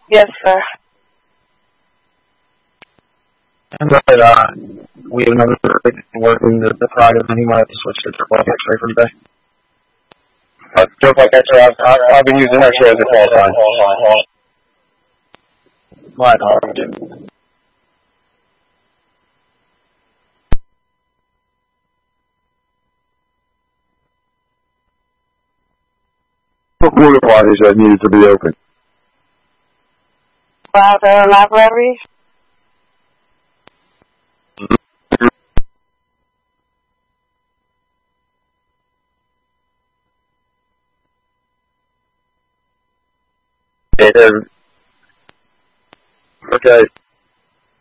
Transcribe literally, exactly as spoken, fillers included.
Yes, sir. But, uh, we have another person working the, the Friday, and he might have to switch to triple X-ray for today. Uh, just like X-ray, I've, I've, I've been using X-ray as a call sign. My apologies. What porta potties that needed to be open? Father library. And, okay.